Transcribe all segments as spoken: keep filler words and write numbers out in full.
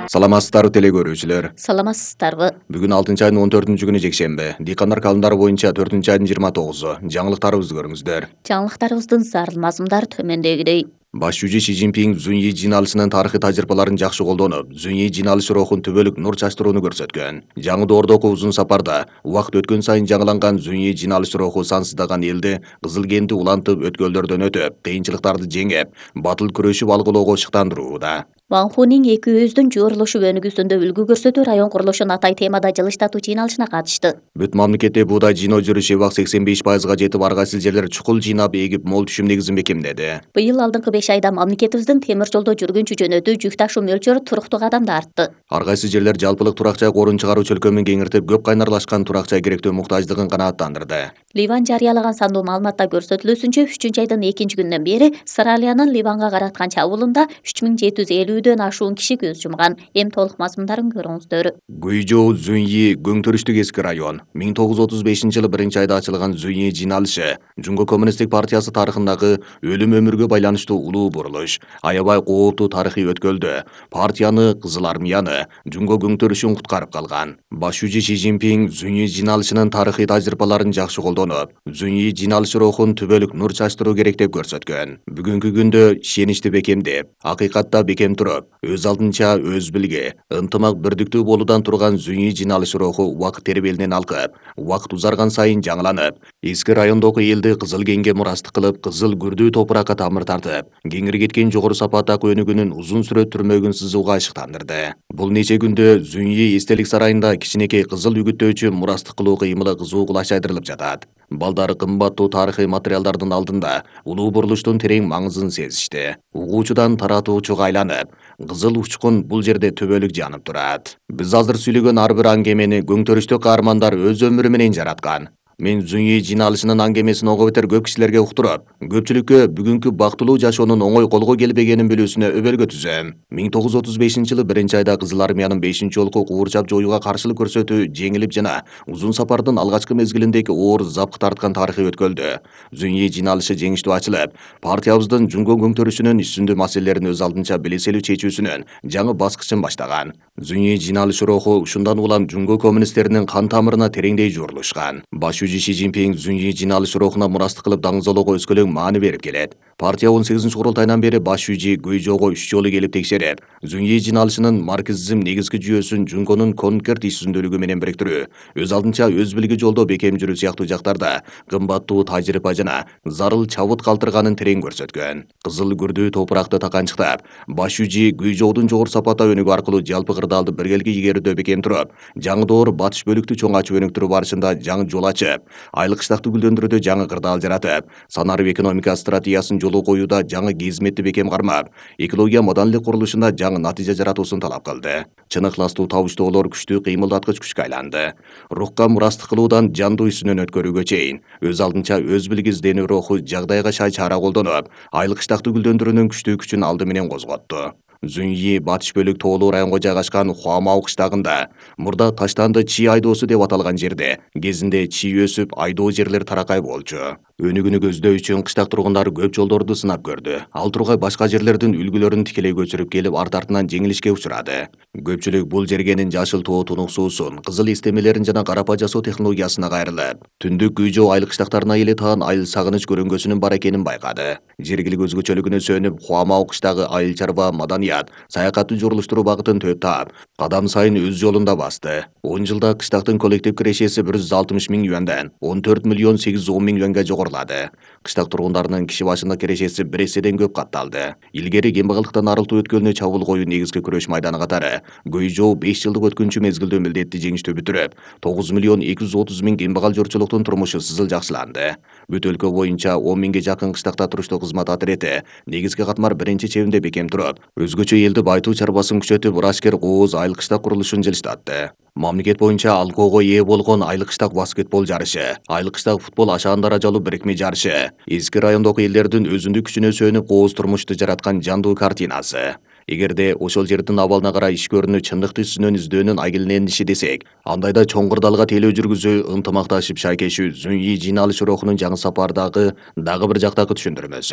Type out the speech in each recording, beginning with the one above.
Саламатсыздарбы теле көрүүчүлөр. Саламатсыздарбы. Бүгүн алтынчы айдын он төртүнчү күнү жекшемби. Дыйкандар календары боюнча төртүнчү айдын жыйырма тогузу. Жаңылыктарыбызды көрүңүздөр. Жаңылыктарыбыздын зарыл мазмундары төмөндөгүдөй. Баш жүзү Си Цзиньпин Зуньи жиналышынын тарыхый тажрыйбаларын жакшы колдонуп, Зуньи жиналышы рухун түбөлүк нур чачтырууну көрсөткөн. Жаңы доордогу узун сапарда убакыт өткөн сайын жаңыланган Зуньи жиналышы руху сансыздаган элди кызыл кенди улантып, өткөлдөрдөн өтүп, кыйынчылыктарды жеңип, батыл күрөшүп алгылоого шыктандырууда. Ван Хунин эки өзүдүн жуурулушу өнүгүүсүндө үлгү көрсөтүү район курулушун атай темада жылыштатуу жыйналышына катышты. Бүт мамлекетте буудай жыйноо жүрүш эбак сексен беш пайызга жетип, ар кайсы жерлер чукул жыйнап эгип, мол түшүм негизин бекемдеди. Быйыл алдыңкы беш айда мамлекетибиздин темир жолдо жүргүнчү жөнөтүү жүк ташуу мөлчөрү туруктуу кадамда артты. Ар кайсы жерлер жалпылык турак жай корун чыгаруу чөлкөмүн кеңиртип, көп кайнарлашкан турак жай керектөө муктаждыгын канааттандырды. Ливан жарыялаган сандуу маалыматта көрсөтүлүүсүнчө, үчүнчү айдын экинчи күнүнөн бери Сыралиянын Ливанга караткан чабуулунда үч миң жети жүз элүүдөн ашуун киши көз жумган. Эми толук мазмундарын көрүңүздөр. Гуйжоу Зуньи Гөңтөрүштүк эски район. миң тогуз жүз отуз бешинчи жылы биринчи айда ачылган Зуньи жиналышы Жунго коммунисттик партиясы тарыхындагы өлүм өмүргө байланыштуу улуу бурулуш. Аябай кооптуу тарыхый өткөлдө партияны, Кызыл армияны, Жунго көңтөрүшүн куткарып калган. Баш жүзү Си Цзиньпин Зуньи жиналышынын тарыхый тажрыйбаларын жакшы колдонуп, Зуньи жиналышы рухун түбөлүк нур чачтыруу керек деп көрсөткөн. Бүгүнкү күндө ишеничти бекемдеп, акыйкатта бекем туруп, өз алдынча өз билги, ынтымак бирдиктүү болуудан турган Зуньи жиналышы руху убакыт тербелинен алкып, убакыт узарган сайын жаңыланып, эски райондогу элди кызыл кенге мурастык кылып, кызыл күрдүү топуракка тамыр тартып, кеңири кеткен жогору сапаттагы өнүгүүнүн узун сүрөт түрмөгүн сызууга ышыктандырды. Бул нече күндө Зуньи эстелик сарайында кичинекей кызыл үгүттөөчү мурастык кылуу кыймылы кызуу кулаш айдырылып жатат. Балдар кымбаттуу тарыхый материалдардын алдында улуу бурулуштун терең маңызын сезишти. Угуучудан таратуучуга айланып, кызыл учкун бул жерде төбөлүк жанып турат. Биз азыр сүйлөгөн ар бир аңгемени Гөңтөрүштүк каармандар өз өмүрү менен жараткан. Мен Зуньи жиналышынын аңгемесин ого бетер көп кишилерге уктуруп, көпчүлүккө бүгүнкү бактылуу жашоонун оңой колго келбегенин билүүсүнө өбөлгө түзөм. миң тогуз жүз отуз бешинчи жылы биринчи айда Кызыл армиянын бешинчи жолку куурчап жоюуга каршылык көрсөтүү жеңилип жана узун сапардын алгачкы мезгилиндеги оор запкы тарткан тарыхый өткөлдө Зуньи жиналышы жеңиштүү ачылып, партиябыздын Жунго көңтөрүшүнүн үстүндүү маселелерин өз алдынча белеселүү чечүүсүнүн жаңы баскычын баштаган. Зуньи жиналышы руху ушундан улам Жунго коммунисттеринин кан тамырына тереңдей жуурулушкан. Баш жүзү Си Цзиньпин Зуньи жиналышы рухуна мурастык кылып даңгызолоого өскөлөң маани берип келет. Партия он сегизинчи курултайынан бери Баш жүзү Гуйжоого үч жолу келип текшерип, Зуньи жиналышынын марксизм негизги жүйөсүн Жунгонун конкерт иш жүзүндүүлүгү менен бириктирүү, өз алдынча өз билги жолдо бекем жүрүү сыяктуу жактарда кымбаттуу тажрыйба жана зарыл чабыт калтырганын терең көрсөткөн. Кызыл күрдүү топуракты таканчыктап, Баш жүзү Гуйжоодун жогору сапата өнүгүү аркылуу жалпы кырдаалды биргеликке игерүүдө бекем туруп, жаңы доор батыш бөлүктү чоң ачып өнүктүрүү барышында жаңы жол ачып, айлык кыштакты гүлдөндүрүүдө жаңы кырдаал жаратып, санарып экономика стратегиясын жолу коюуда жаңы кызметти бекем кармап, экология маданилик курулушунда жаңы натыйжа жаратуусун талап кылды. Чын ыхластуу табыштоолор күчтүү кыймылдаткыч күчкө айланды. Рухка мурастык кылуудан жандуу исүнөн өткөрүүгө чейин өз алдынча өз билги изденүү руху жагдайга шай чара колдонуп, айлык кыштакты гүлдөндүрүүнүн күчтүү күчүн алды менен козготту. Зуньи батыш бөлүк тоолуу районго жайгашкан Хуамау кыштагында, мурда Таштанды Чи айдоосу деп аталган жерде, кезинде чи өсүп, айдоо жерлер таракай болчу. Өнүгүүнү көздөй үчүн кыштак тургундары көп жолдорду сынап көрдү. Ал тургай башка жерлердин үлгүлөрүн тикелей көчүрүп келип, арт артынан жеңилишке учурады. Көпчүлүк бул жергенин жашыл тоо тунук суусун, кызыл эстемелерин жана карапа жасоо технологиясына кайрылып, түндүк Гуйжоу айлык кыштактарына эле таан айыл сагыныч көрүнгөсүнүн бар экенин байкады. Жергилик өзгөчөлүгүнө сүйөнүп, Хуамау кыштагы айыл чарба, маданият, саякатты журулуштуруу багытын төп таап, кадам сайын өз жолунда басты. он жылда кыштактын коллектив кирешеси бир жүз алтымыш миң юандан он төрт миллион сегиз жүз он миң юанга жогорулады. Кыштак тургундарынын киши башына кирешеси бир эседен көп катталды. Илгери кембагалдыктан арылтуу өткөлүнө чабуул коюу негизги күрөш майданы катары Гуйжоу беш жылдык өткүнчү мезгилдөө милдетти жеңиштүү бүтүрүп, тогуз миллион эки жүз отуз миң кембагал журтчулуктун турмушу сызыл жакшыланды. Бүт өлкө боюнча он миңге жакын кыштакта туруштуу кызмат атрети негизги катмар биринчи чебинде бекем туруп, өзгөчө элди байытуу чарбасын күчөтүп, Рашкер кооз айыл кыштак курулушун жылыштатты. Мамлекет боюнча алкоого ээ болгон айыл кыштак баскетбол жарышы, айыл кыштак футбол ашаан даражалуу бирикме жарышы, эски райондогу элдердин өзүндүк күчүнө сүйөнүп кооз турмушту жараткан жандуу картинасы. Эгерде ошол жердин абалына карай иш көрүнүп чындыкты үстүнөн издөөнүн айгилениши десек, андайда чоң кырдаалга тейлөө жүргүзүү, ынтымакташып шайкешүү Зуньи жиналышы рухунун жаңы сапардагы дагы бир жактагы түшүндүрмөсү.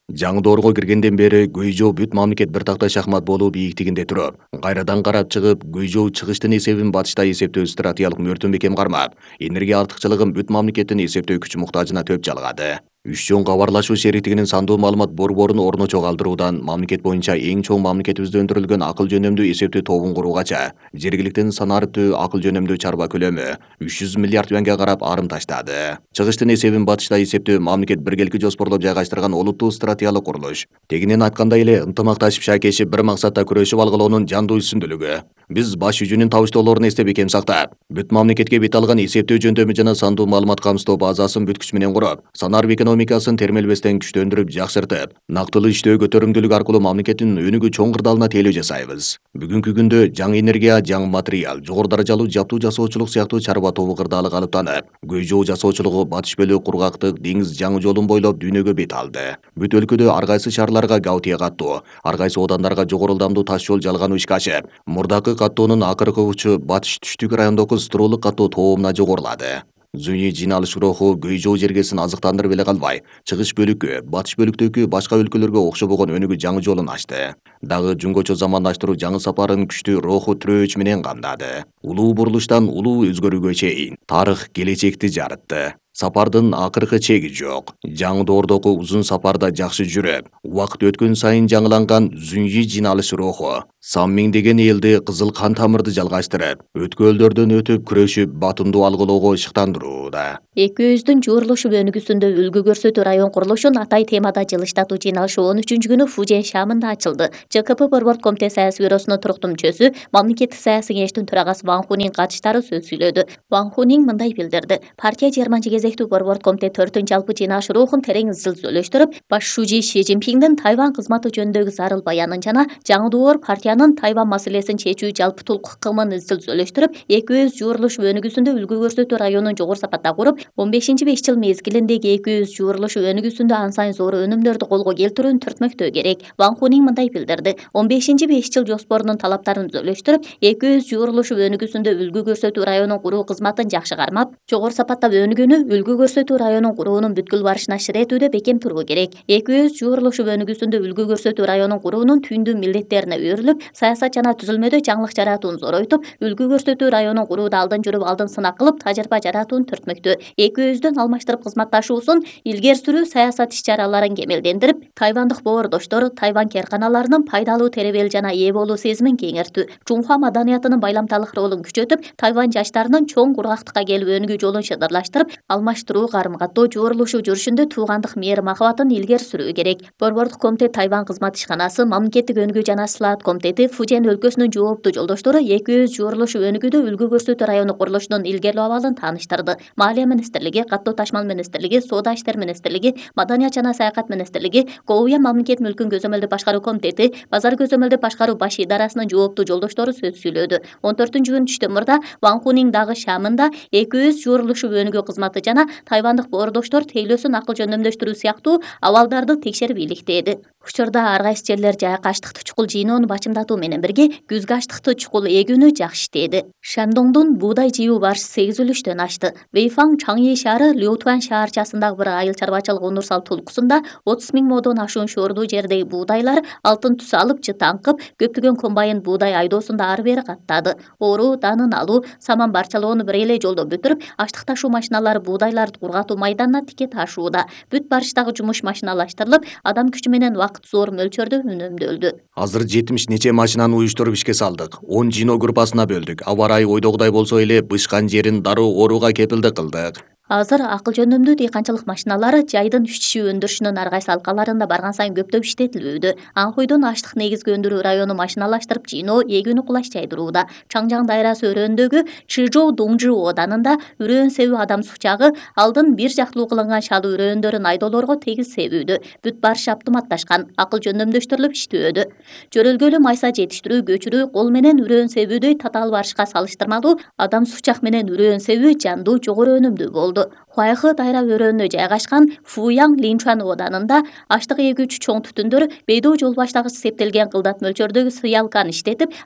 Жаңы доорго киргенден бери Гөйжөө бүт мамлекет бир такта шахмат болуу бийиктигинде туруп, кайрадан карап чыгып, Гөйжөө чыгыштын эсебин батышта эсептөө стратегиялык мөрдөн бекем кармап, энергия артыкчылыгын бүт мамлекеттин эсептөө күчү муктажына төп жалгады. Үч чоң кабарлашуу шериктигинин сандуу маалымат борборун орночо калтыруудан мамлекет боюнча эң чоң мамлекетибизде өндүрүлгөн акыл жөнөмдүү эсептөө тобун куруугача, жергиликтен санариптүү акыл жөнөмдүү чарба көлөмү үч жүз миллиард юанга карап арым таштады. Чыгыштын эсебин батышта эсептөө мамлекет биргеликти жоспорлоп жайгаштырган олуттуу стратегиялык курулуш. Тегинен айтканда эле ынтымакташып шайкешип бир максатта күрөшүп алгылоонун жандуу үстүндүүлүгү. Биз баш жүжүнүн табыштоолорун эстеп бекем сактап, бүт мамлекетке бет алган эсептөө жөндөмү жана сандуу маалымат камсыздоо базасын бүт күч менен куруп, санарып экономикасын термелбестен күчтөндүрүп, жакшыртып, нактылуу иштөө көтөрүмдүүлүк аркылуу мамлекеттин өнүгүү чоң кырдаалына тейлөө жасайбыз. Бүгүнкү күндө жаңы энергия, жаңы материал, жогору даражалуу жаптуу жасоочулук сыяктуу чарба тобу кырдаалы калыптанып, Гөйжөө жасоочулугу батыш бөлүк кургактык деңиз жаңы жолун бойлоп дүйнөгө бет алды. Бүт өлкөдө ар кайсы шаарларга Гаутия каттоо, ар кайсы одандарга жогору ылдамдуу таш жол жалгануу ишке ашып, мурдакы каттоонун акыркы учу батыш түштүк райондогу строолук каттоо тоомуна жогорулады. Зүйү жиналыш руху Гөйжөө жергесин азыктандырып эле калбай, чыгыш бөлүккө, батыш бөлүктөгү башка өлкөлөргө окшобогон өнүгүү жаңы жолун ачты. Дагы жөнгөчө замандаштыруу жаңы сапарын күчтүү руху тирөөч менен камдады. Улуу бурулуштан улуу өзгөрүүгө чейин тарых келечекти жарытты. Сапардын акыркы чеги жок. Жаңы доордогу узун сапарда жакшы жүрүп, убакыт өткөн сайын жаңыланган зүйү жиналыш руху сан миңдеген элди кызыл кан тамырды жалгаштырып, өткөлдөрдөн өтүп күрөшүп батымдуу алгылоого ышыктандырууда. Эки өздүн жуурулушуп өнүгүүсүндө үлгү көрсөтүү район курулушун Атай темада жылыштатуу жыйналышы он үчүнчү күнү Фужен шаамында ачылды. ЖКП борбор комитет саясий бюросунун туруктуу мүчөсү, мамлекеттик саясий кеңештин төрагасы Ван Хунин катыштары сөз сүйлөдү. Ван Хунин мындай билдирди: партия жыйырманчы кезектүү борбор комитет төртүнчү жалпы жыйналыш рухун терең изилдөөлөштүрүп, баш шужи Ши Цзиньпиндин Тайвань кызматы жөнүндөгү зарыл баянын жана жаңы доор партиянын Тайвань маселесин чечүү жалпы тулку ыкымын изилдөөлөштүрүп, эки өз жуурулушуп өнүгүүсүндө үлгү көрсөтүү районун жогору сапатта куруп, он бешинчи беш жыл мезгилиндеги эки өз жуурулушуп өнүгүүсүндө ан сайын зор өнүмдөрдү колго келтирүүнү түртмөктөө керек. Ван Хунин мындай билдирди: он бешинчи беш жыл жоспорунун талаптарын түзөлөштүрүп, эки өз жуурулушуп өнүгүүсүндө үлгү көрсөтүү районун куруу кызматын жакшы кармап, жогору сапатта өнүгүүнү үлгү көрсөтүү районун куруунун бүткүл барышына шыр этүүдө бекем туруу керек. Эки өз жуурулушуп өнүгүүсүндө үлгү көрсөтүү районун куруунун түйүндүү милдеттерине өөрүлүп, саясат жана түзүлмөдө жаңылык жаратууну зоройтуп, үлгү көрсөтүү районун курууда алдын жүрүп, алдын сынак кылып, тажрыйба жаратууну түртмөктө. Эки өздөн алмаштырып кызматташуусун илгери сүрүү, саясат иш-чараларын кемелдендирип, тайвандык боордоштор Тайвань керканаларынын пайдалуу теребел жана ээ болуу сезимин кеңертүү, Чунхуа маданиятынын байламталык ролун күчөтүп, Тайвань жаштарынын чоң кургактыкка келип өнүгүү жолун шыдырлаштырып, алмаштыруу, карым-каттоо, жуурулушуу жүрүшүндө туугандык мээрим-махабатын илгери сүрүү керек. Борбордук комитет Тайвань кызмат ишканасы, мамлекеттик өнүгүү жана ыслаат комитети, Фужен өлкөсүнүн жооптуу жолдоштору эки өз жуурулушуп өнүгүүдө үлгү көрсөтүү району курулушунун илгерилөө абалын тааныштырды. Маалия министрлиги, каттоо ташмал министрлиги, соода иштер министрлиги, маданият жана саякат министрлиги, Коуя мамлекет мүлкүн көзөмөлдөп башкаруу комитети, базар көзөмөлдөп башкаруу баш идарасынын жооптуу жолдоштору сөз сүйлөдү. он төртүнчү күнү түштөн мурда Ван Хунин дагы шаамында эки өз жуурулушуп өнүгүү кызматы жана тайвандык боордоштор тейлөөсүн акыл жөндөмдөштүрүү сыяктуу абалдарды текшерип иликтээди. Учурда ар кайсы жерлер жайкы аштыкты чукул жыйноону бачымдатуу менен бирге күзгү аштыкты чукул эгүүнү жакшы иштээди. Шандоңдун буудай жыйуу барышы сегиз үлүштөн ашты. Вэйфаң Чаңйи шаары Лютуан шаарчасындагы бир айыл чарбачылык ундурсал тулкусунда отуз миң модон ашуун шоордуу жердеги буудайлар алтын түс алып, жытаңкып, көптөгөн комбайн буудай айдоосунда ары бери каттады. Оруу, данын алуу, саман барчалоону бир эле жолдо бүтүрүп, аштык ташуу машиналары буудайларды кургатуу майданына тике ташууда. Бүт барыштагы жумуш машиналаштырылып, адам күчү менен вакыт зор мөлчөрдө үнөмдөлдү. Азыр жетимиш нече машинаны уюштуруп ишке салдык. он жыйноо группасына бөлдүк. Аба ырайы ойдогудай болсо эле бышкан жерин дароо орууга кепилдик кылдык. Азыр акыл жөндөмдүү дыйканчылык машиналары жайдын үч өндүрүшүнүн ар кайсы алкаларында барган сайын көптөп иштетилүүдө. Анхуйдун аштык негизги өндүрүү району машиналаштырып жыйноо эгүүнү кулаш жайдырууда. Чаңжаң дайрасы өрөөндөгү Чжижоу Дуңжи оданында үрөөн себүү адам сучагы алдын бир жактылуу кылынган шалуу үрөөндөрүн айдоолорго тегиз себүүдө. Бүт барыш автоматташкан, акыл жөндөмдөштүрүлүп иштөөдө. Жөрөлгөлүү майса жетиштирүү, көчүрүү, кол менен үрөөн себүүдөй татаал барышка салыштырмалуу адам сучак менен үрөөн себүү жандуу, жогору өнүмдүү болду. Хуайхы дайра өрөөнүнө жайгашкан Фуяң Линчуан оданында аштык эгүүчү чоң түтүндөр бейдөө жол баштагыч септелген кылдат мөлчөрдөгү сыялканы иштетип,